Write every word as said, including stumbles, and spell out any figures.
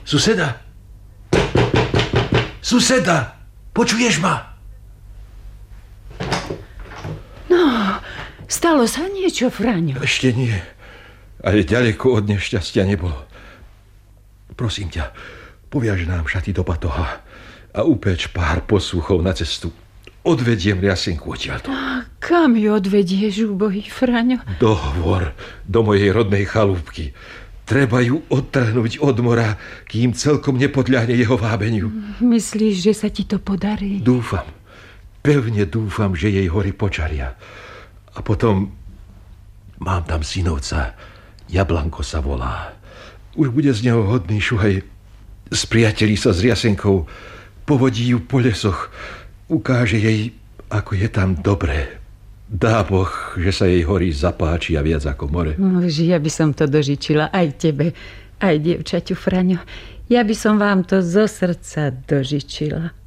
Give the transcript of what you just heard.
Suseda? Suseda! Počuješ ma? No, stalo sa niečo, Fraňo? Ešte nie. Ale ďaleko od nešťastia nebolo. Prosím ťa, poviaž nám šaty do batoha a upeč pár posúchov na cestu. Odvediem Riasenku odtiaľto. A kam ju odvedieš, úbohý Fraňo? Dohovor do mojej rodnej chalúbky. Treba ju odtrhnúť od mora, kým celkom nepodľahne jeho vábeniu. Myslíš, že sa ti to podarí? Dúfam. Pevne dúfam, že jej hory počaria. A potom mám tam synovca. Jablanko sa volá. Už bude z neho hodný šuhaj. Spriatelí sa s Riasenkou. Povodí ju po lesoch. Ukáže jej, ako je tam dobré. Dá Boh, že sa jej hory zapáčia viac ako more. Už ja by som to dožičila aj tebe, aj dievčaťu Fraňo. Ja by som vám to zo srdca dožičila.